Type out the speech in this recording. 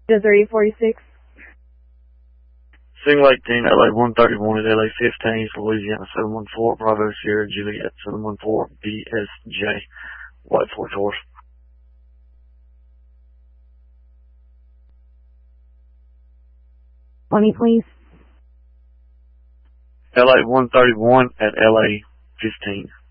Desert 846. Single 18, LA 131 at LA 15, Louisiana 714, Bravo Sierra Juliet 714, BSJ, White Force Horse. Money, please. LA 131 at LA 15.